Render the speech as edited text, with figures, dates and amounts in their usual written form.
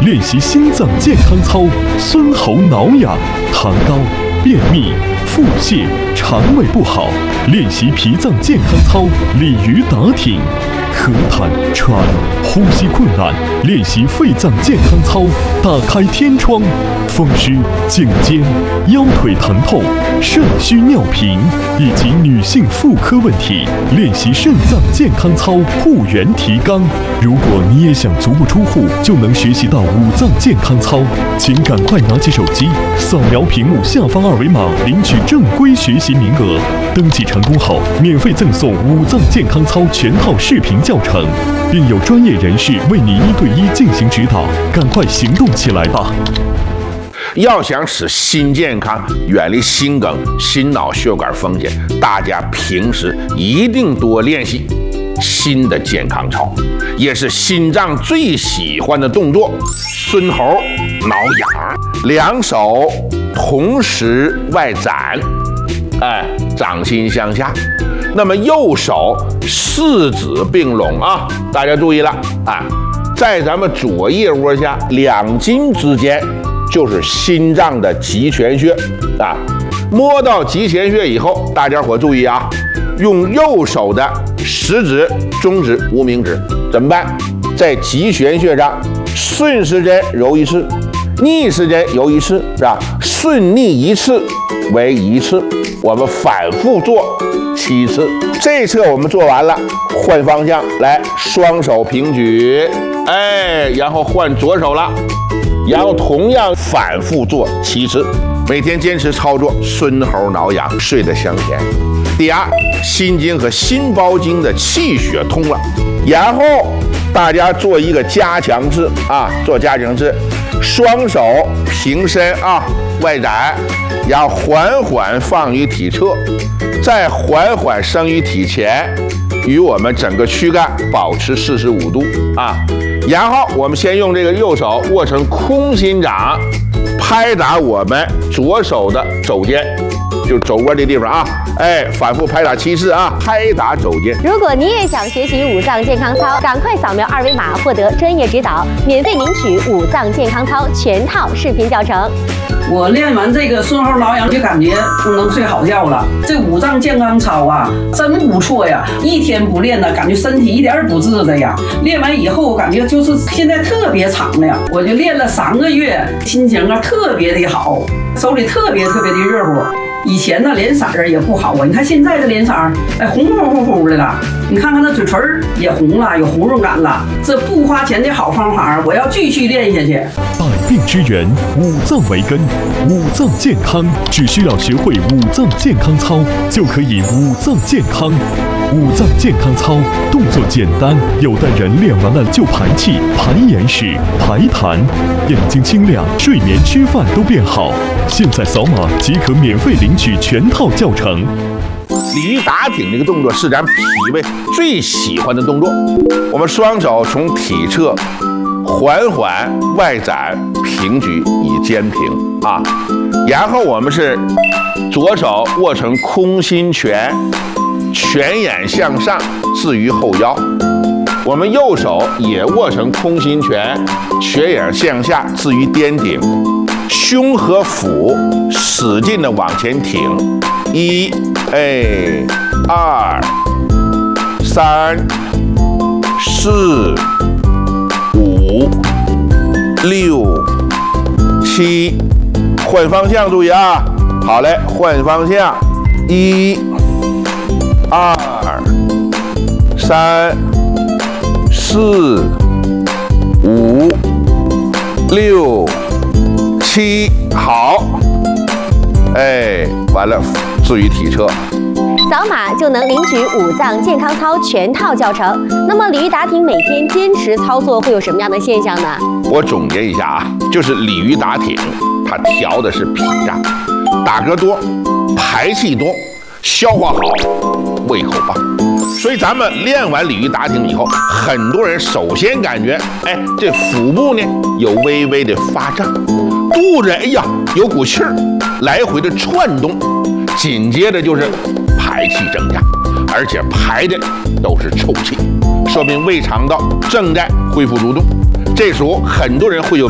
练习心脏健康操，孙喉挠痒、痰高、便秘、腹泻、肠胃不好，练习脾脏健康操，鲤鱼打挺。咳痰、喘、呼吸困难，练习肺脏健康操，打开天窗。风湿、颈肩、腰腿疼痛、肾虚尿频以及女性妇科问题，练习肾脏健康操，护元提肛。如果你也想足不出户就能学习到五脏健康操，请赶快拿起手机，扫描屏幕下方二维码，领取正规学习名额。登记成功后，免费赠送五脏健康操全套视频教程，并有专业人士为你1对1进行指导。赶快行动起来吧！ 要想使心健康，远离心梗、心脑血管风险，大家平时一定多练习心的健康操，也是心脏最喜欢的动作。孙喉挠痒，两手同时外展，掌心向下。那么右手四指并拢啊，大家注意了啊，在咱们左腋窝下两筋之间就是心脏的极泉穴啊。摸到极泉穴以后，大家伙注意啊，用右手的食指、中指、无名指怎么办？在极泉穴上顺时针揉一次，逆时针揉一次，是吧？顺逆一次为1次，我们反复做7次。这一侧我们做完了，换方向来，双手平举，然后换左手了，然后同样反复做7次，每天坚持操作，孙喉挠痒，睡得香甜。第二，心经和心包经的气血通了，然后大家做一个加强式啊，做加强式，双手平伸啊，外展，然后缓缓放于体侧，再缓缓升于体前，与我们整个躯干保持45度啊。然后我们先用这个右手握成空心掌，拍打我们左手的肘尖，就肘窝这地方啊，反复拍打7次啊，拍打肘尖。 如果你也想学习五脏健康操，赶快扫描二维码获得专业指导，免费领取五脏健康操全套视频教程。 我练完这个孙喉挠痒就感觉能睡好觉了。这五脏健康操啊，真不错呀！一天不练呢，感觉身体一点不自在呀。练完以后，我感觉就是现在特别敞亮。我就练了3个月，心情啊特别的好，手里特别的热乎。以前呢脸色儿也不好啊，你看现在的脸色儿，红乎的了。你看看那嘴唇也红了，有红润感了。这不花钱的好方法，我要继续练下去。 百病之源，五脏为根，五脏健康，只需要学会五脏健康操，就可以五脏健康。五脏健康操动作简单，有的人练完了就排气、排眼屎、排痰，眼睛清亮，睡眠、吃饭都变好。现在扫码即可免费领取全套教程。 鲤鱼打挺这个动作是咱脾胃最喜欢的动作。我们双手从体侧缓缓外展平举以肩平啊，然后我们是左手握成空心拳，拳眼向上置于后腰，我们右手也握成空心拳，拳眼向下置于颠顶，胸和腹使劲的往前挺，1、2、3、4、5、6、7，换方向注意啊！好嘞，换方向，1、2、3、4、5、6、7，好，完了，置于体侧。 扫码就能领取五脏健康操全套教程。那么鲤鱼打挺每天坚持操作会有什么样的现象呢？ 我总结一下啊，就是鲤鱼打挺，它调的是脾脏，打嗝多，排气多，消化好，胃口棒。所以咱们练完鲤鱼打挺以后，很多人首先感觉，这腹部呢有微微的发胀，肚子有股气儿来回的窜动，紧接着就是排气增加，而且排的都是臭气，说明胃肠道正在恢复蠕动。这时候很多人会有